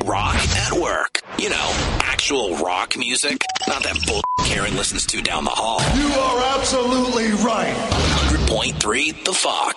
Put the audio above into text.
rock at work. You know, actual rock music, not that bull Karen listens to down the hall. You are absolutely right. 100.3 The Fox.